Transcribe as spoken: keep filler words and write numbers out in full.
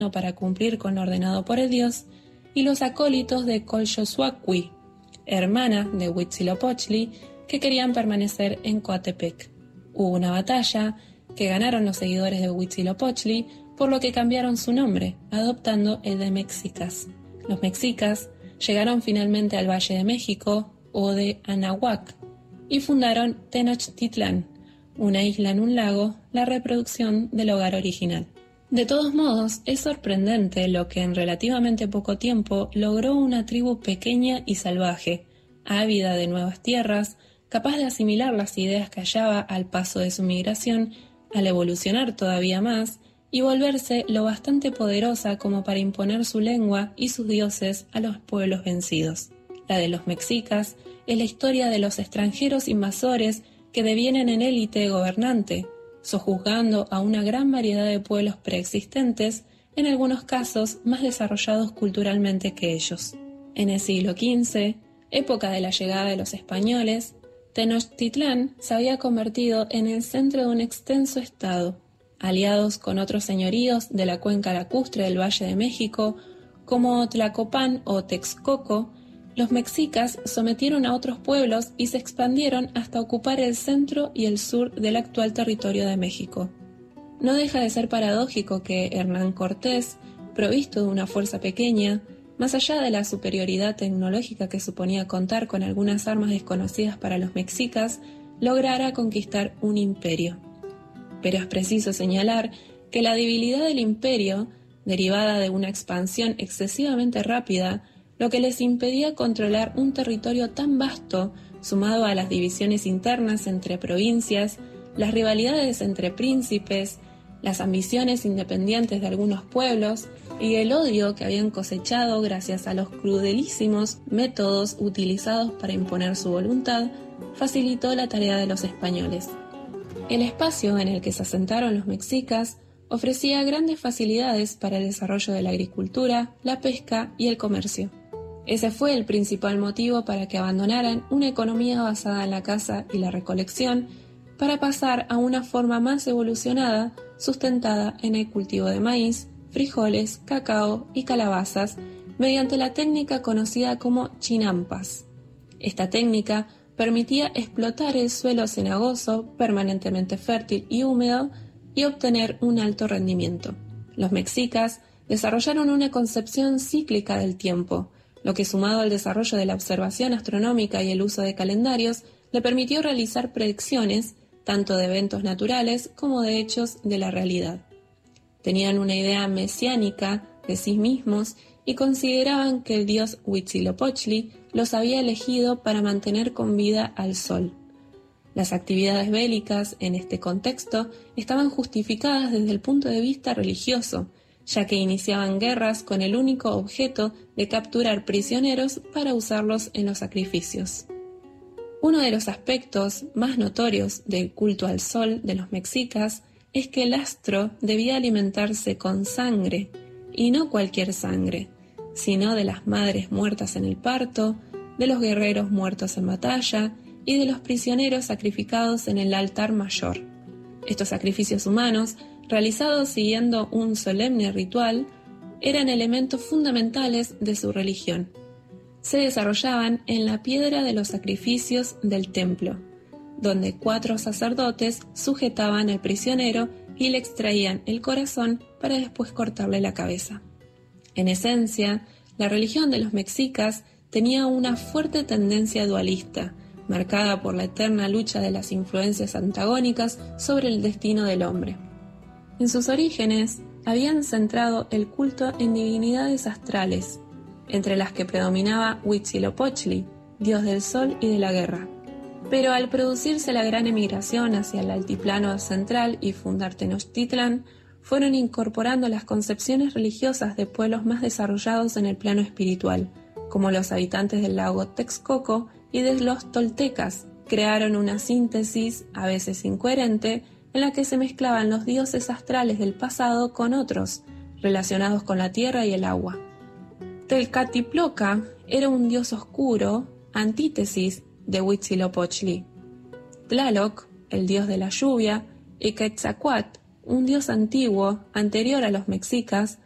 para cumplir con lo ordenado por el dios, y los acólitos de Colxosuacui, hermana de Huitzilopochtli, que querían permanecer en Coatepec. Hubo una batalla que ganaron los seguidores de Huitzilopochtli, por lo que cambiaron su nombre, adoptando el de Mexicas. Los mexicas llegaron finalmente al Valle de México, o de Anahuac, y fundaron Tenochtitlán, una isla en un lago, la reproducción del hogar original. De todos modos, es sorprendente lo que en relativamente poco tiempo logró una tribu pequeña y salvaje, ávida de nuevas tierras, capaz de asimilar las ideas que hallaba al paso de su migración, al evolucionar todavía más, y volverse lo bastante poderosa como para imponer su lengua y sus dioses a los pueblos vencidos. La de los mexicas es la historia de los extranjeros invasores que devienen en élite gobernante, sojuzgando a una gran variedad de pueblos preexistentes, en algunos casos más desarrollados culturalmente que ellos. En el siglo quince, época de la llegada de los españoles, Tenochtitlán se había convertido en el centro de un extenso estado. Aliados con otros señoríos de la cuenca lacustre del Valle de México, como Tlacopan o Texcoco, los mexicas sometieron a otros pueblos y se expandieron hasta ocupar el centro y el sur del actual territorio de México. No deja de ser paradójico que Hernán Cortés, provisto de una fuerza pequeña, más allá de la superioridad tecnológica que suponía contar con algunas armas desconocidas para los mexicas, lograra conquistar un imperio. Pero es preciso señalar que la debilidad del imperio, derivada de una expansión excesivamente rápida, lo que les impedía controlar un territorio tan vasto, sumado a las divisiones internas entre provincias, las rivalidades entre príncipes, las ambiciones independientes de algunos pueblos y el odio que habían cosechado gracias a los crudelísimos métodos utilizados para imponer su voluntad, facilitó la tarea de los españoles. El espacio en el que se asentaron los mexicas ofrecía grandes facilidades para el desarrollo de la agricultura, la pesca y el comercio. Ese fue el principal motivo para que abandonaran una economía basada en la caza y la recolección para pasar a una forma más evolucionada sustentada en el cultivo de maíz, frijoles, cacao y calabazas mediante la técnica conocida como chinampas. Esta técnica permitía explotar el suelo cenagoso, permanentemente fértil y húmedo, y obtener un alto rendimiento. Los mexicas desarrollaron una concepción cíclica del tiempo, lo que sumado al desarrollo de la observación astronómica y el uso de calendarios, le permitió realizar predicciones tanto de eventos naturales como de hechos de la realidad. Tenían una idea mesiánica de sí mismos y consideraban que el dios Huitzilopochtli los había elegido para mantener con vida al sol. Las actividades bélicas en este contexto estaban justificadas desde el punto de vista religioso, ya que iniciaban guerras con el único objeto de capturar prisioneros para usarlos en los sacrificios. Uno de los aspectos más notorios del culto al sol de los mexicas es que el astro debía alimentarse con sangre, y no cualquier sangre, sino de las madres muertas en el parto, de los guerreros muertos en batalla y de los prisioneros sacrificados en el altar mayor. Estos sacrificios humanos, realizados siguiendo un solemne ritual, eran elementos fundamentales de su religión. Se desarrollaban en la piedra de los sacrificios del templo, donde cuatro sacerdotes sujetaban al prisionero y le extraían el corazón para después cortarle la cabeza. En esencia, la religión de los mexicas tenía una fuerte tendencia dualista, marcada por la eterna lucha de las influencias antagónicas sobre el destino del hombre. En sus orígenes, habían centrado el culto en divinidades astrales, entre las que predominaba Huitzilopochtli, dios del sol y de la guerra. Pero al producirse la gran emigración hacia el altiplano central y fundar Tenochtitlán, fueron incorporando las concepciones religiosas de pueblos más desarrollados en el plano espiritual, como los habitantes del lago Texcoco y de los toltecas. Crearon una síntesis, a veces incoherente, en la que se mezclaban los dioses astrales del pasado con otros, relacionados con la tierra y el agua. Tezcatlipoca era un dios oscuro, antítesis de Huitzilopochtli. Tlaloc, el dios de la lluvia, y Quetzalcóatl, un dios antiguo, anterior a los mexicas,